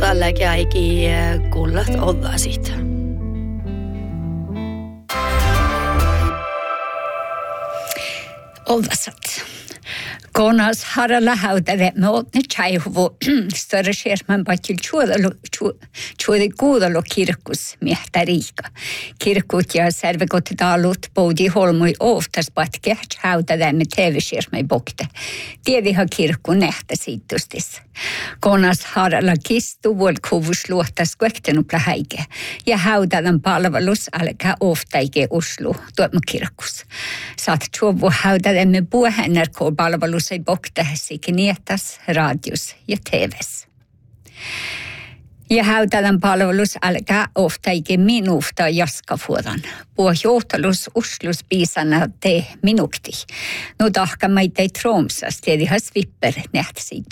tälläkin aikin kullat ollasit. Olvasat. Konas haralla haudare me åtne tjaihuvu större skärmen batil tjuode kuudalo kirkus miehtäriika. Kirkut ja servekotidalut boudi holmui oftas batke haudare me TV-skärmei bokte. Tiediha kirkku nähtä siitustis. Konas haralla kistu vuol kuvus luotas kuektenupla häike. Ja haudalan palvelus alkaa oftaike Oslo tuomme kirkus. Saat tjuovu haudare me NRK palvelus ei boktähäsi knietas, radios ja TVs. Ja hautalan palvelus alkaa oftaike minuuta jaskafuodan. Puohjohtalus Oslos piisana te minukti. No tahka meitä ei Tromsas, tiedihan svipper nähtäisiin